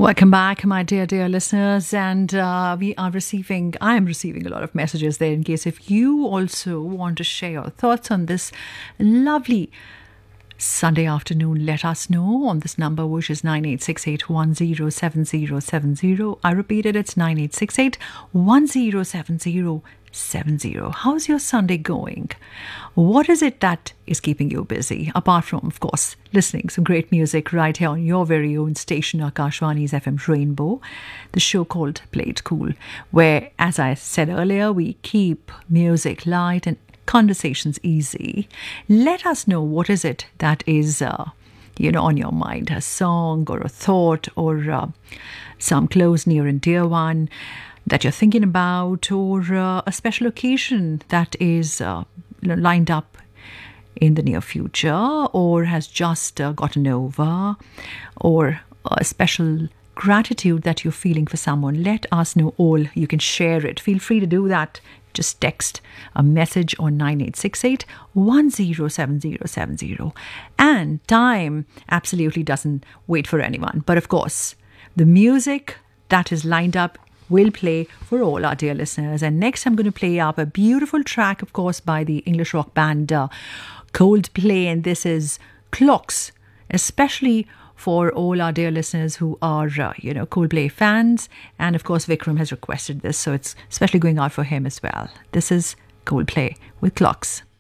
Welcome back, my dear listeners. And I am receiving a lot of messages there in case if you also want to share your thoughts on this lovely Sunday afternoon, let us know on this number, which is 9868107070. I repeated, it's 9868107070. How's your Sunday going? What is it that is keeping you busy? Apart from, of course, listening some great music right here on your very own station, Akashvani's FM Rainbow, the show called Play It Cool, where, as I said earlier, we keep music light and conversations easy. Let us know what is it that is on your mind, a song or a thought or some close, near and dear one that you're thinking about, or a special occasion that is lined up in the near future or has just gotten over, or a special gratitude that you're feeling for someone. Let us know all. You can share it. Feel free to do that. Just text a message on 9868 107070. And time absolutely doesn't wait for anyone. But of course, the music that is lined up will play for all our dear listeners. And next I'm going to play up a beautiful track, of course, by the English rock band Coldplay. And this is Clocks, especially for all our dear listeners who are, Coldplay fans. And of course, Vikram has requested this, so it's especially going out for him as well. This is Coldplay with Clocks.